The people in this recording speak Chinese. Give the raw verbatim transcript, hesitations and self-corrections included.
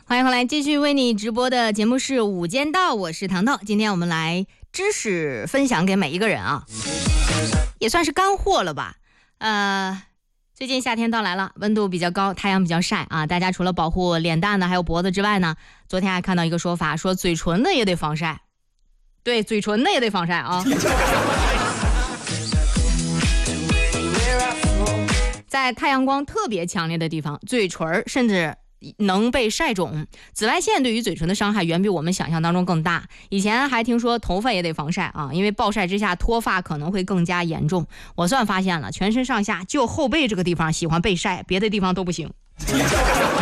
欢迎回来，继续为你直播的节目是午间道，我是糖糖。今天我们来知识分享给每一个人啊，也算是干货了吧。呃，最近夏天到来了，温度比较高，太阳比较晒啊。大家除了保护脸蛋的还有脖子之外呢，昨天还看到一个说法，说嘴唇的也得防晒。对，嘴唇的也得防晒啊。在太阳光特别强烈的地方，嘴唇甚至能被晒肿。紫外线对于嘴唇的伤害远比我们想象当中更大。以前还听说头发也得防晒啊，因为暴晒之下脱发可能会更加严重。我算发现了，全身上下就后背这个地方喜欢被晒，别的地方都不行。